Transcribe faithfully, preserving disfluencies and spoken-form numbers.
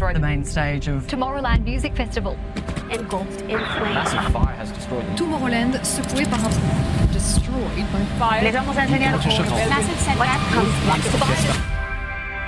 destroyed the main stage of Tomorrowland Music Festival. Engulfed in flames. Massive fire has destroyed them. Tomorrowland secoué par un... destroyed by fire. Les vamos a enseñar. Massive Massive setback comes back to fire.